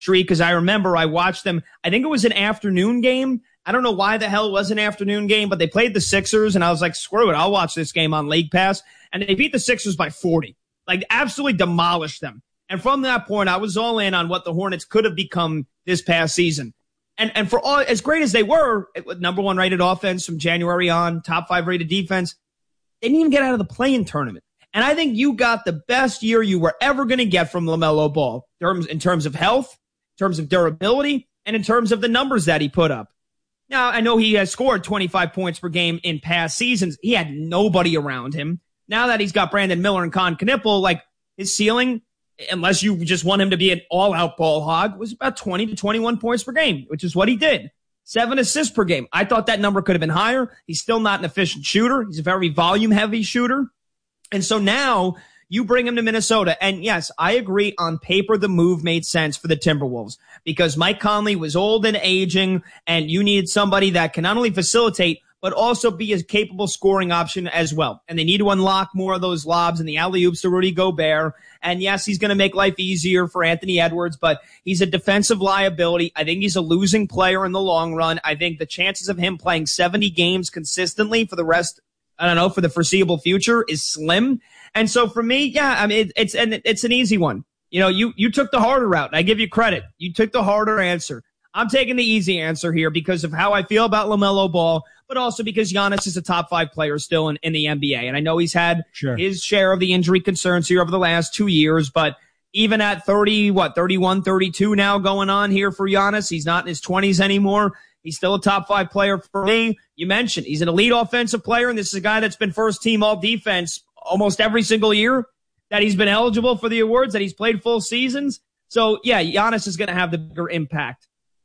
streak, because I remember I watched them. I think it was an afternoon game. I don't know why the hell it was an afternoon game, but they played the Sixers, and I was like, screw it, I'll watch this game on League Pass. And they beat the Sixers by 40. Like, absolutely demolished them. And from that point, I was all in on what the Hornets could have become this past season. And for all as great as they were, number one rated offense from January on, top 5 rated defense, they didn't even get out of the play-in tournament. And I think you got the best year you were ever going to get from LaMelo Ball in terms of health, in terms of durability, and in terms of the numbers that he put up. Now, I know he has scored 25 points per game in past seasons. He had nobody around him. Now that he's got Brandon Miller and Con Knippel, like, his ceiling, unless you just want him to be an all-out ball hog, was about 20 to 21 points per game, which is what he did. 7 assists per game. I thought that number could have been higher. He's still not an efficient shooter. He's a very volume-heavy shooter. And so now you bring him to Minnesota. And yes, I agree, on paper the move made sense for the Timberwolves because Mike Conley was old and aging, and you needed somebody that can not only facilitate but also be a capable scoring option as well. And they need to unlock more of those lobs and the alley-oops to Rudy Gobert. And yes, he's going to make life easier for Anthony Edwards, but he's a defensive liability. I think he's a losing player in the long run. I think the chances of him playing 70 games consistently for the rest, for the foreseeable future is slim. And so for me, yeah, I mean, it's an easy one. You took the harder route, and I give you credit. You took the harder answer. I'm taking the easy answer here because of how I feel about LaMelo Ball, but also because Giannis is a top 5 player still in the NBA. And I know he's had his share of the injury concerns here over the last 2 years, but even at 31, 32 now going on here for Giannis, he's not in his 20s anymore. He's still a top 5 player for me. You mentioned he's an elite offensive player, and this is a guy that's been first team all defense almost every single year that he's been eligible for the awards, that he's played full seasons. So yeah, Giannis is going to have the bigger impact.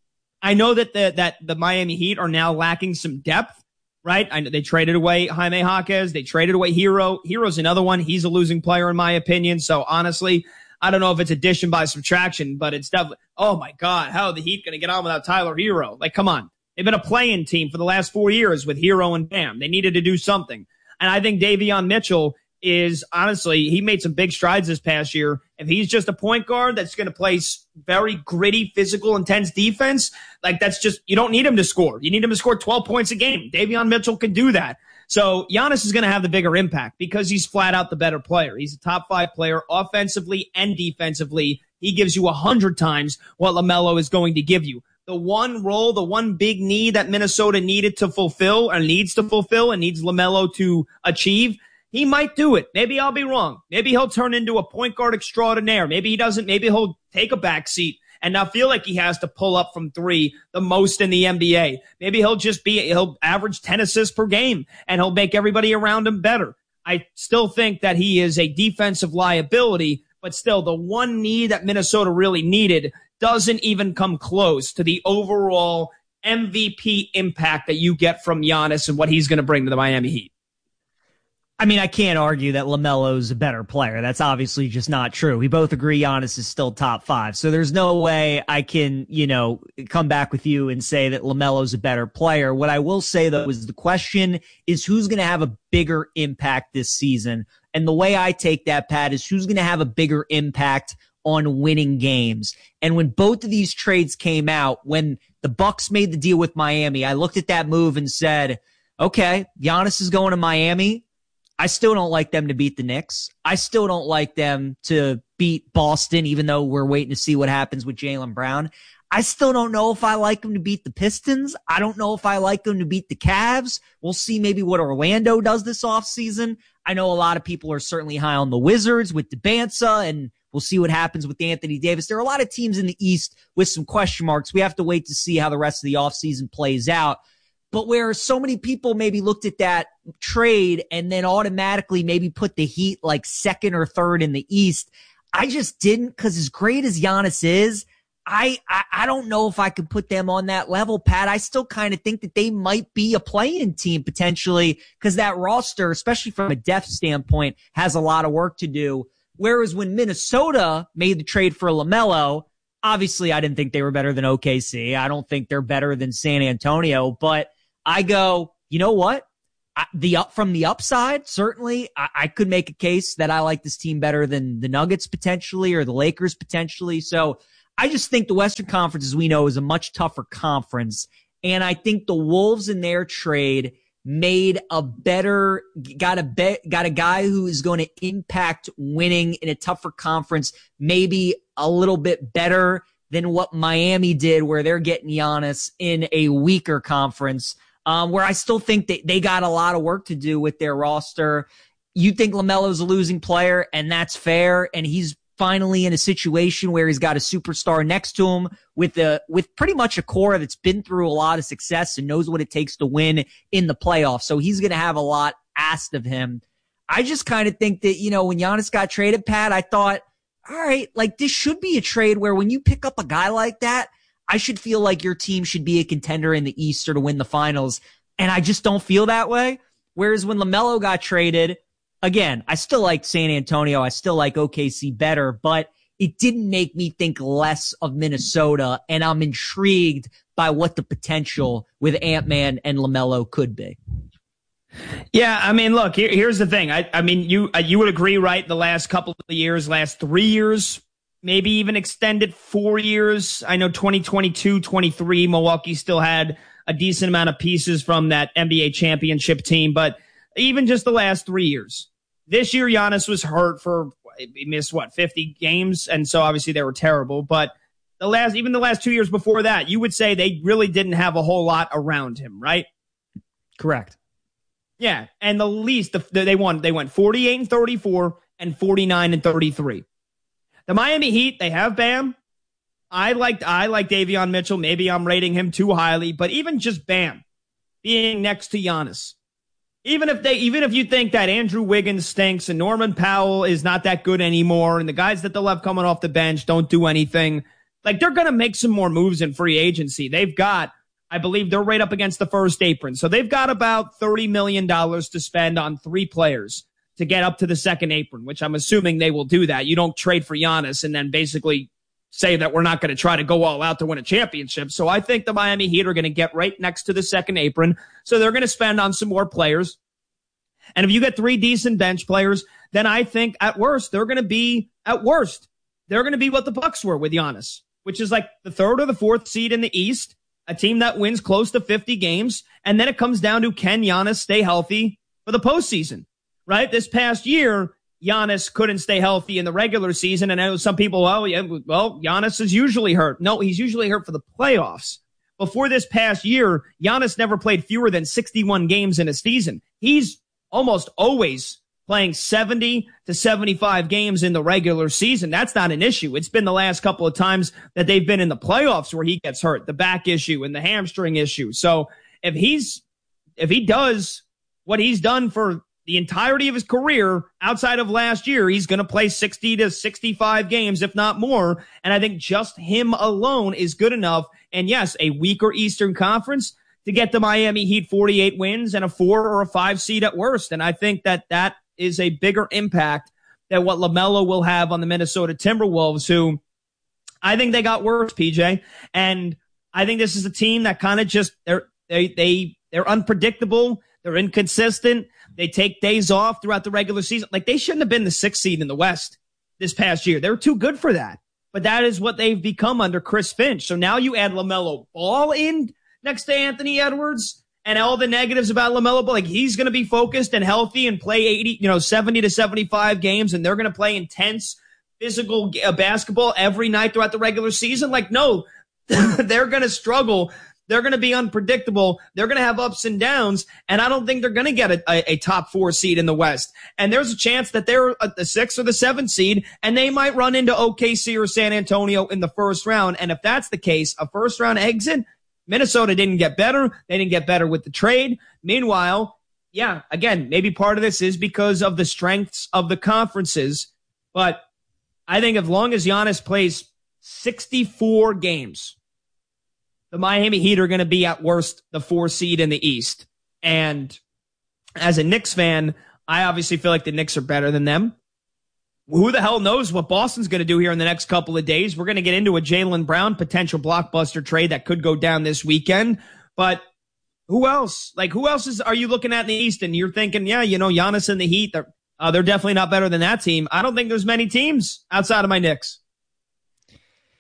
I know that the Miami Heat are now lacking some depth, right? I know they traded away Jaime Jaquez. They traded away Hero. Hero's another one. He's a losing player in my opinion. So honestly, I don't know if it's addition by subtraction, but it's definitely, oh my God, how are the Heat going to get on without Tyler Hero? Like, come on. They've been a play-in team for the last 4 years with Hero and Bam. They needed to do something. And I think Davion Mitchell is, honestly, he made some big strides this past year. If he's just a point guard that's going to play very gritty, physical, intense defense, like that's just, you don't need him to score. You need him to score 12 points a game. Davion Mitchell can do that. So Giannis is going to have the bigger impact because he's flat out the better player. He's a top 5 player offensively and defensively. He gives you 100 times what LaMelo is going to give you. The one role, the one big need that Minnesota needed to fulfill or needs to fulfill and needs LaMelo to achieve, he might do it. Maybe I'll be wrong. Maybe he'll turn into a point guard extraordinaire. Maybe he doesn't. Maybe he'll take a back seat and not feel like he has to pull up from 3 the most in the NBA. Maybe he'll average 10 assists per game and he'll make everybody around him better. I still think that he is a defensive liability, but still the one need that Minnesota really needed doesn't even come close to the overall MVP impact that you get from Giannis and what he's going to bring to the Miami Heat. I mean, I can't argue that LaMelo's a better player. That's obviously just not true. We both agree Giannis is still top 5. So there's no way I can, come back with you and say that LaMelo's a better player. What I will say, though, is the question is who's going to have a bigger impact this season. And the way I take that, Pat, is who's going to have a bigger impact on winning games. And when both of these trades came out, when the Bucks made the deal with Miami, I looked at that move and said, okay, Giannis is going to Miami. I still don't like them to beat the Knicks. I still don't like them to beat Boston, even though we're waiting to see what happens with Jaylen Brown. I still don't know if I like them to beat the Pistons. I don't know if I like them to beat the Cavs. We'll see maybe what Orlando does this offseason. I know a lot of people are certainly high on the Wizards with DeBanza, and we'll see what happens with Anthony Davis. There are a lot of teams in the East with some question marks. We have to wait to see how the rest of the offseason plays out. But where so many people maybe looked at that trade and then automatically maybe put the Heat like second or third in the East, I just didn't, because as great as Giannis is, I don't know if I could put them on that level, Pat. I still kind of think that they might be a play-in team potentially because that roster, especially from a depth standpoint, has a lot of work to do. Whereas when Minnesota made the trade for LaMelo, obviously I didn't think they were better than OKC. I don't think they're better than San Antonio, but I go, you know what? From the upside, certainly, I could make a case that I like this team better than the Nuggets potentially or the Lakers potentially. So I just think the Western Conference, as we know, is a much tougher conference. And I think the Wolves in their trade made got a guy who is going to impact winning in a tougher conference, maybe a little bit better than what Miami did, where they're getting Giannis in a weaker conference, where I still think that they got a lot of work to do with their roster. You think LaMelo's a losing player, and that's fair, and he's finally in a situation where he's got a superstar next to him with pretty much a core that's been through a lot of success and knows what it takes to win in the playoffs. So he's going to have a lot asked of him. I just kind of think that, when Giannis got traded, Pat, I thought, all right, like this should be a trade where when you pick up a guy like that, I should feel like your team should be a contender in the East or to win the finals. And I just don't feel that way. Whereas when LaMelo got traded, again, I still like San Antonio. I still like OKC better, but it didn't make me think less of Minnesota, and I'm intrigued by what the potential with Ant-Man and LaMelo could be. Yeah, I mean, look, here's the thing. I mean, you would agree, right? The last couple of years, last 3 years, maybe even extended 4 years. I know 2022, 23, Milwaukee still had a decent amount of pieces from that NBA championship team, but even just the last 3 years. This year, Giannis was hurt he missed 50 games. And so obviously they were terrible, but even the last 2 years before that, you would say they really didn't have a whole lot around him, right? Correct. Yeah. And the least they went 48-34 and 49-33. The Miami Heat, they have Bam. I like Davion Mitchell. Maybe I'm rating him too highly, but even just Bam being next to Giannis, even if you think that Andrew Wiggins stinks and Norman Powell is not that good anymore and the guys that they'll have coming off the bench don't do anything, like they're going to make some more moves in free agency. They've got, I believe they're right up against the first apron. So they've got about $30 million to spend on 3 players to get up to the second apron, which I'm assuming they will do that. You don't trade for Giannis and then basically say that we're not going to try to go all out to win a championship. So I think the Miami Heat are going to get right next to the second apron. So they're going to spend on some more players. And if you get 3 decent bench players, then I think at worst, they're going to be what the Bucks were with Giannis, which is like the 3rd or the 4th seed in the East, a team that wins close to 50 games. And then it comes down to, can Giannis stay healthy for the postseason, right? This past year, Giannis couldn't stay healthy in the regular season. And I know some people, Giannis is usually hurt. No, he's usually hurt for the playoffs. Before this past year, Giannis never played fewer than 61 games in a season. He's almost always playing 70 to 75 games in the regular season. That's not an issue. It's been the last couple of times that they've been in the playoffs where he gets hurt, the back issue and the hamstring issue. So if he does what he's done for the entirety of his career outside of last year, he's going to play 60 to 65 games, if not more. And I think just him alone is good enough. And yes, a weaker Eastern Conference to get the Miami Heat 48 wins and a 4 or a 5 seed at worst. And I think that is a bigger impact than what LaMelo will have on the Minnesota Timberwolves, who I think they got worse, PJ. And I think this is a team that kind of just, they're unpredictable. They're inconsistent. They take days off throughout the regular season. Like, they shouldn't have been the 6th seed in the West this past year. They were too good for that. But that is what they've become under Chris Finch. So now you add LaMelo Ball in next to Anthony Edwards and all the negatives about LaMelo Ball. Like, he's going to be focused and healthy and play 70 to 75 games, and they're going to play intense physical basketball every night throughout the regular season. Like, no, they're going to struggle. They're going to be unpredictable. They're going to have ups and downs, and I don't think they're going to get a top 4 seed in the West. And there's a chance that they're the 6th or the 7th seed, and they might run into OKC or San Antonio in the first round. And if that's the case, a first-round exit, Minnesota didn't get better. They didn't get better with the trade. Meanwhile, yeah, again, maybe part of this is because of the strengths of the conferences, but I think as long as Giannis plays 64 games, the Miami Heat are going to be at worst the 4 seed in the East. And as a Knicks fan, I obviously feel like the Knicks are better than them. Who the hell knows what Boston's going to do here in the next couple of days? We're going to get into a Jaylen Brown potential blockbuster trade that could go down this weekend. But who else? Like, who else are you looking at in the East? And you're thinking, yeah, Giannis and the Heat, they're definitely not better than that team. I don't think there's many teams outside of my Knicks.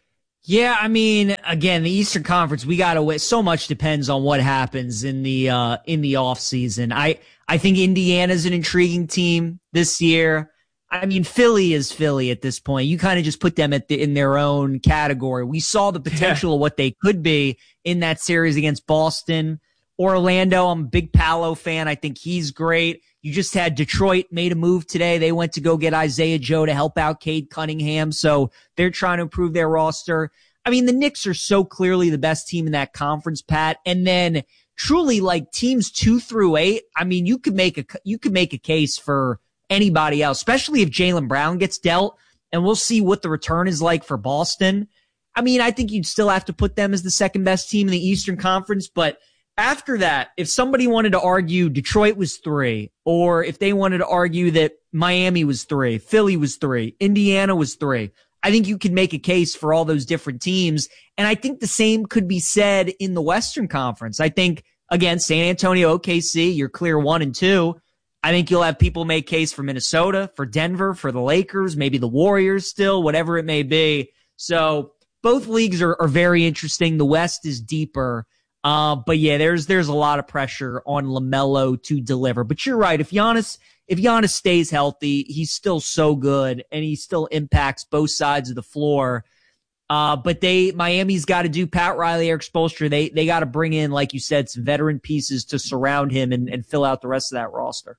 Yeah, I mean, again, the Eastern Conference, we got to wait. So much depends on what happens in the off season. I think Indiana's an intriguing team this year. I mean, Philly is Philly at this point. You kind of just put them in their own category. We saw the potential of what they could be in that series against Boston. Orlando, I'm a big Paolo fan. I think he's great. You just had Detroit made a move today. They went to go get Isaiah Joe to help out Cade Cunningham. So they're trying to improve their roster. I mean, the Knicks are so clearly the best team in that conference, Pat. And then truly like teams 2 through 8. I mean, you could make a case for anybody else, especially if Jaylen Brown gets dealt, and we'll see what the return is like for Boston. I mean, I think you'd still have to put them as the second best team in the Eastern Conference, but after that, if somebody wanted to argue Detroit was 3, or if they wanted to argue that Miami was 3, Philly was 3, Indiana was 3, I think you could make a case for all those different teams. And I think the same could be said in the Western Conference. I think, again, San Antonio, OKC, you're clear 1 and 2. I think you'll have people make case for Minnesota, for Denver, for the Lakers, maybe the Warriors still, whatever it may be. So both leagues are very interesting. The West is deeper. But yeah, there's a lot of pressure on LaMelo to deliver. But you're right. If Giannis stays healthy, he's still so good and he still impacts both sides of the floor. But Miami's got to do Pat Riley, Eric Spoelstra. They got to bring in, like you said, some veteran pieces to surround him and fill out the rest of that roster.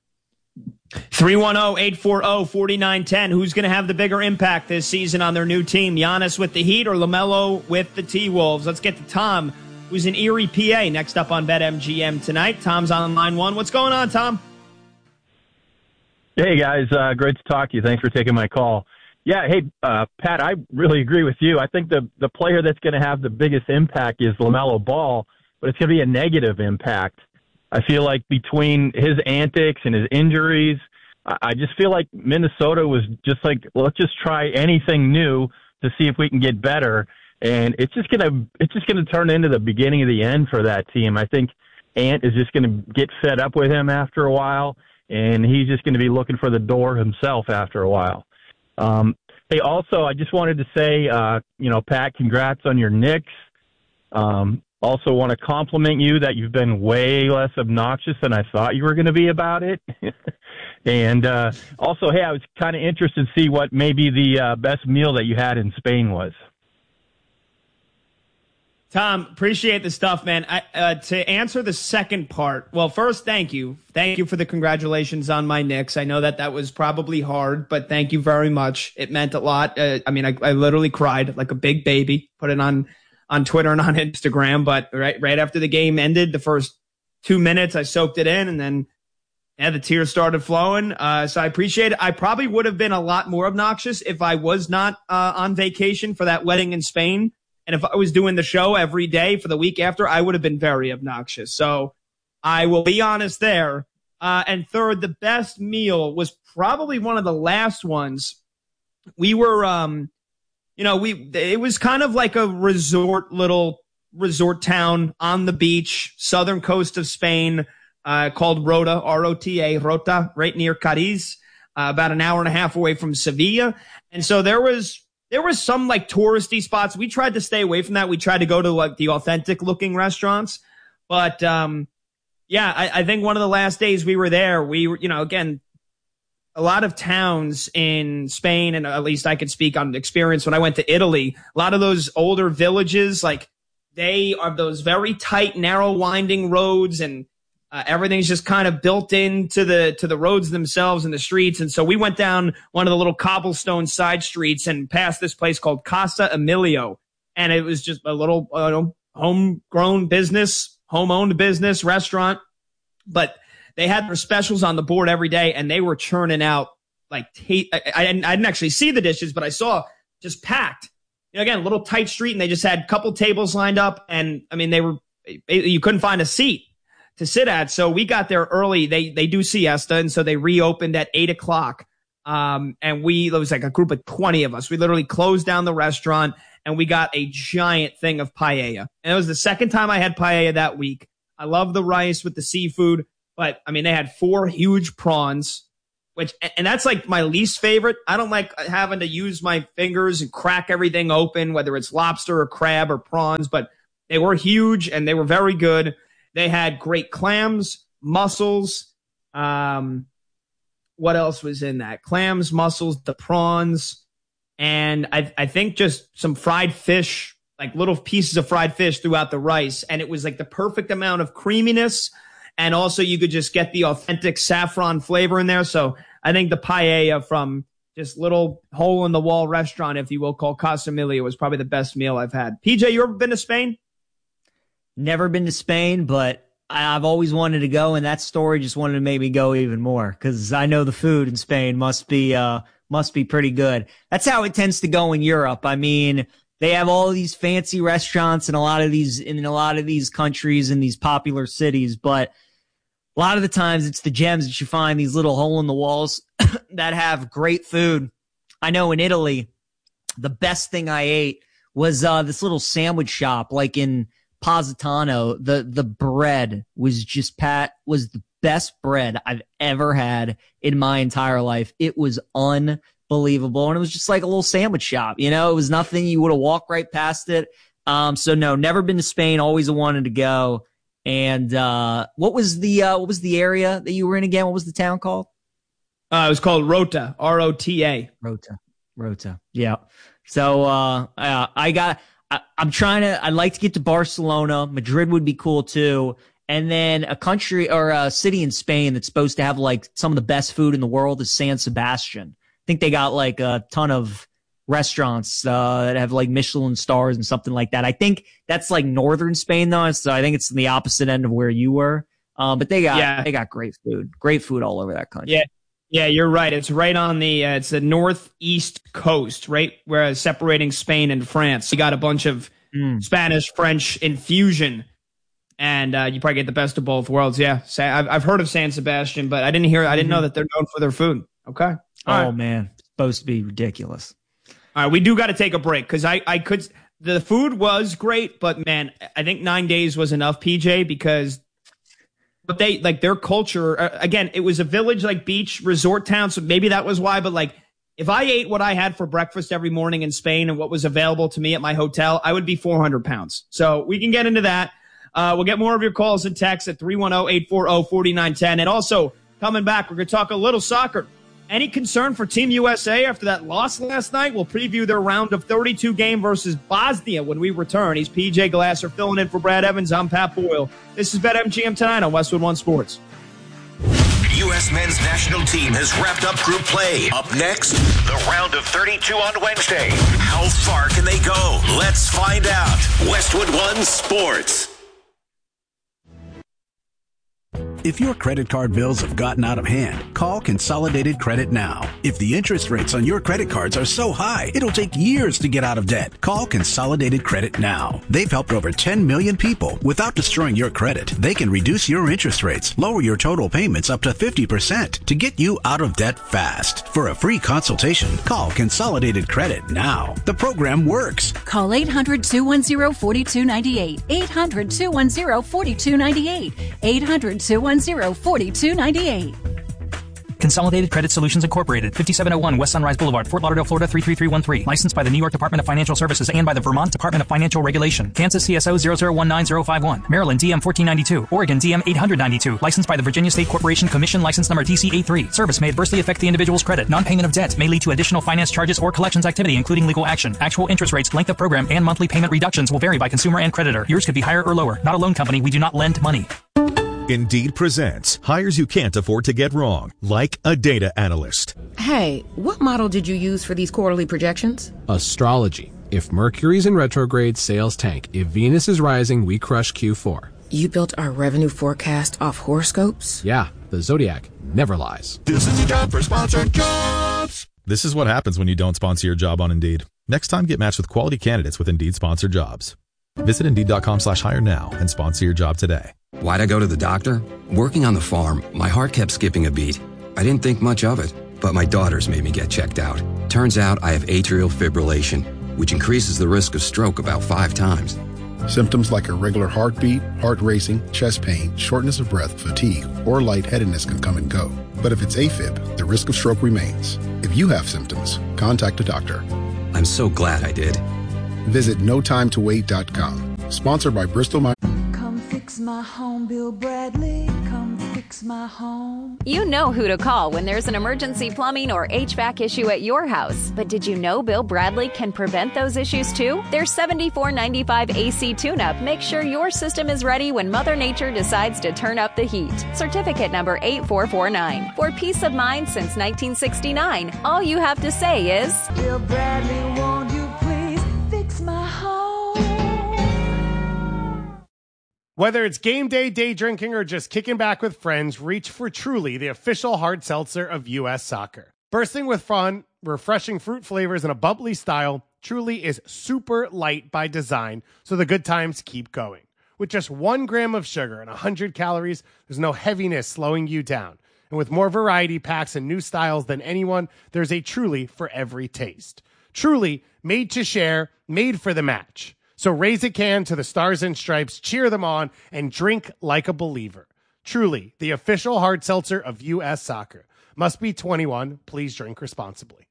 310-840-4910. Who's going to have the bigger impact this season on their new team? Giannis with the Heat or LaMelo with the T-Wolves? Let's get to Tom, who's in Erie, PA, next up on BetMGM tonight. Tom's on line 1. What's going on, Tom? Hey, guys. Great to talk to you. Thanks for taking my call. Yeah, hey, Pat, I really agree with you. I think the player that's going to have the biggest impact is LaMelo Ball, but it's going to be a negative impact. I feel like between his antics and his injuries, I just feel like Minnesota was just like, let's just try anything new to see if we can get better. And it's just gonna turn into the beginning of the end for that team. I think Ant is just gonna get fed up with him after a while, and he's just gonna be looking for the door himself after a while. Hey, also, I just wanted to say, Pat, congrats on your Knicks. Also want to compliment you that you've been way less obnoxious than I thought you were going to be about it. And also, hey, I was kind of interested to see what maybe the best meal that you had in Spain was. Tom, appreciate the stuff, man. To answer the second part, well, first, thank you. Thank you for the congratulations on my Knicks. I know that was probably hard, but thank you very much. It meant a lot. I literally cried like a big baby, put it on Twitter and on Instagram, but right after the game ended, the first 2 minutes, I soaked it in, and then the tears started flowing. So I appreciate it. I probably would have been a lot more obnoxious if I was not on vacation for that wedding in Spain. And if I was doing the show every day for the week after, I would have been very obnoxious. So I will be honest there. And third, the best meal was probably one of the last ones. We were, it was kind of like a little resort town on the beach, southern coast of Spain, called Rota, R-O-T-A, Rota, right near Cadiz, about an hour and a half away from Sevilla. And so there was some like touristy spots. We tried to stay away from that. We tried to go to like the authentic looking restaurants. But, I think one of the last days we were there, we were, again, a lot of towns in Spain, and at least I could speak on experience when I went to Italy, a lot of those older villages, like they are those very tight, narrow, winding roads, and everything's just kind of built into the roads themselves and the streets. And so we went down one of the little cobblestone side streets and passed this place called Casa Emilio. And it was just a little homeowned business restaurant. But they had their specials on the board every day, and they were churning out like I didn't actually see the dishes, but I saw just packed. Again, a little tight street, and they just had a couple tables lined up. And I mean, you couldn't find a seat to sit at. So we got there early. They do siesta. And so they reopened at 8:00. And it was like a group of 20 of us. We literally closed down the restaurant and we got a giant thing of paella. And it was the second time I had paella that week. I love the rice with the seafood, but I mean, they had 4 huge prawns and that's like my least favorite. I don't like having to use my fingers and crack everything open, whether it's lobster or crab or prawns, but they were huge and they were very good. They had great clams, mussels. What else was in that? Clams, mussels, the prawns, and I think just some fried fish, like little pieces of fried fish throughout the rice. And it was like the perfect amount of creaminess. And also you could just get the authentic saffron flavor in there. So I think the paella from this little hole in the wall restaurant, if you will, called Casa Emilia was probably the best meal I've had. PJ, you ever been to Spain? Never been to Spain, but I've always wanted to go, and that story just wanted to make me go even more because I know the food in Spain must be pretty good. That's how it tends to go in Europe. I mean, they have all these fancy restaurants in a lot of these countries in these popular cities, but a lot of the times it's the gems that you find, these little hole in the walls that have great food. I know in Italy, the best thing I ate was this little sandwich shop like in Positano. The bread was was the best bread I've ever had in my entire life. It was unbelievable. And it was just like a little sandwich shop. You know, it was nothing. You would have walked right past it. So no, never been to Spain. Always wanted to go. And what was the area that you were in again? What was the town called? It was called Rota, Rota. Rota. Yeah. So I'd like to get to Barcelona. Madrid would be cool too. And then a country or a city in Spain that's supposed to have like some of the best food in the world is San Sebastian. I think they got like a ton of restaurants that have like Michelin stars and something like that. I think that's like northern Spain though. So I think it's the opposite end of where you were. But they got great food all over that country. Yeah, you're right. It's right on it's the northeast coast, right? Whereas separating Spain and France, you got a bunch of Spanish, French infusion, and you probably get the best of both worlds. Yeah, I've heard of San Sebastian, but I didn't know that they're known for their food. Okay. Man, it's supposed to be ridiculous. All right, we do got to take a break because the food was great, but man, I think 9 days was enough, PJ, because but they like their culture. Again, it was a village like beach resort town, so maybe that was why. But like, if I ate what I had for breakfast every morning in Spain and what was available to me at my hotel, I would be 400 pounds. So we can get into that. We'll get more of your calls and texts at 310-840-4910. And also coming back, we're going to talk a little soccer. Any concern for Team USA after that loss last night? We'll preview their round of 32 game versus Bosnia when we return. He's PJ Glasser filling in for Brad Evans. I'm Pat Boyle. This is BetMGM tonight on Westwood One Sports. U.S. men's national team has wrapped up group play. Up next, the round of 32 on Wednesday. How far can they go? Let's find out. Westwood One Sports. If your credit card bills have gotten out of hand, call Consolidated Credit now. If the interest rates on your credit cards are so high, it'll take years to get out of debt. Call Consolidated Credit now. They've helped over 10 million people without destroying your credit. They can reduce your interest rates, lower your total payments up to 50% to get you out of debt fast. For a free consultation, call Consolidated Credit now. The program works. Call 800-210-4298. 800-210-4298. 800-210-4298. Consolidated Credit Solutions Incorporated, 5701 West Sunrise Boulevard, Fort Lauderdale, Florida 33313. Licensed by the New York Department of Financial Services and by the Vermont Department of Financial Regulation. Kansas CSO 0019051. Maryland DM 1492. Oregon DM 892. Licensed by the Virginia State Corporation Commission, license number DC83. Service may adversely affect the individual's credit. Non-payment of debt may lead to additional finance charges or collections activity, including legal action. Actual interest rates, length of program, and monthly payment reductions will vary by consumer and creditor. Yours could be higher or lower. Not a loan company. We do not lend money. Indeed presents hires you can't afford to get wrong, like a data analyst. Hey, what model did you use for these quarterly projections? Astrology. If Mercury's in retrograde, sales tank. If Venus is rising, we crush Q4. You built our revenue forecast off horoscopes? Yeah, the Zodiac never lies. This is the job for sponsored jobs. This is what happens when you don't sponsor your job on Indeed. Next time, get matched with quality candidates with Indeed sponsored jobs. Visit Indeed.com/hire now and sponsor your job today. Why'd I go to the doctor? Working on the farm, my heart kept skipping a beat. I didn't think much of it, but my daughters made me get checked out. Turns out I have atrial fibrillation, which increases the risk of stroke about 5 times. Symptoms like irregular heartbeat, heart racing, chest pain, shortness of breath, fatigue, or lightheadedness can come and go. But if it's AFib, the risk of stroke remains. If you have symptoms, contact a doctor. I'm so glad I did. Visit notimetowait.com. Sponsored by Bristol Myers. Come fix my home, Bill Bradley. Come fix my home. You know who to call when there's an emergency plumbing or HVAC issue at your house. But did you know Bill Bradley can prevent those issues too? Their $74.95 AC tune-up makes sure your system is ready when Mother Nature decides to turn up the heat. Certificate number 8449. For peace of mind since 1969. All you have to say is, Bill Bradley, won't you please fix my home? Whether it's game day, day drinking, or just kicking back with friends, reach for Truly, the official hard seltzer of U.S. Soccer. Bursting with fun, refreshing fruit flavors, and a bubbly style, Truly is super light by design, so the good times keep going. With just 1 gram of sugar and 100 calories, there's no heaviness slowing you down. And with more variety packs and new styles than anyone, there's a Truly for every taste. Truly, made to share, made for the match. So raise a can to the Stars and Stripes, cheer them on, and drink like a believer. Truly, the official hard seltzer of U.S. Soccer. Must be 21. Please drink responsibly.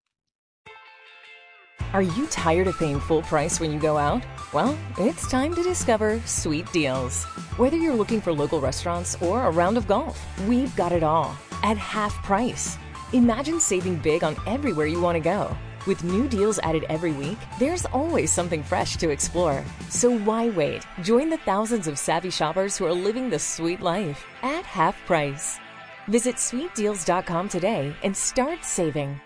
Are you tired of paying full price when you go out? Well, it's time to discover Sweet Deals. Whether you're looking for local restaurants or a round of golf, we've got it all at half price. Imagine saving big on everywhere you want to go. With new deals added every week, there's always something fresh to explore. So why wait? Join the thousands of savvy shoppers who are living the sweet life at half price. Visit sweetdeals.com today and start saving.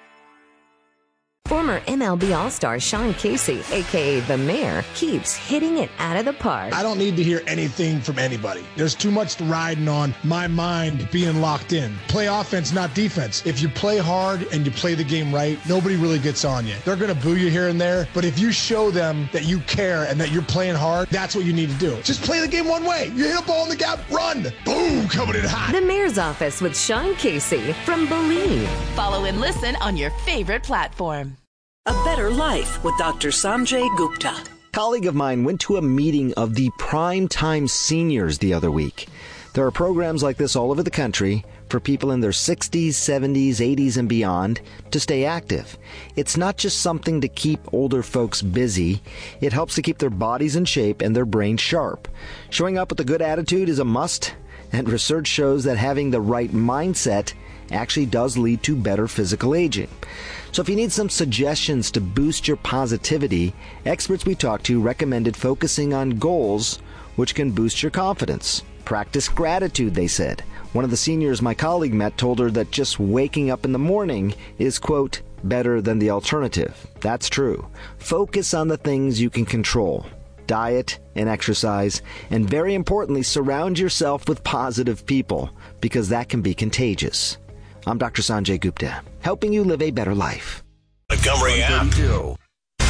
Former MLB All-Star Sean Casey, a.k.a. The Mayor, keeps hitting it out of the park. I don't need to hear anything from anybody. There's too much riding on my mind being locked in. Play offense, not defense. If you play hard and you play the game right, nobody really gets on you. They're going to boo you here and there, but if you show them that you care and that you're playing hard, that's what you need to do. Just play the game one way. You hit a ball in the gap, run. Boom, coming in hot. The Mayor's Office with Sean Casey from Believe. Follow and listen on your favorite platform. A Better Life with Dr. Sanjay Gupta. A colleague of mine went to a meeting of the Primetime Seniors the other week. There are programs like this all over the country for people in their 60s, 70s, 80s, and beyond to stay active. It's not just something to keep older folks busy. It helps to keep their bodies in shape and their brains sharp. Showing up with a good attitude is a must, and research shows that having the right mindset actually does lead to better physical aging. So if you need some suggestions to boost your positivity, experts we talked to recommended focusing on goals which can boost your confidence. Practice gratitude, they said. One of the seniors my colleague met told her that just waking up in the morning is, quote, better than the alternative. That's true. Focus on the things you can control. Diet and exercise, and very importantly, surround yourself with positive people, because that can be contagious. I'm Dr. Sanjay Gupta, helping you live a better life. Montgomery app.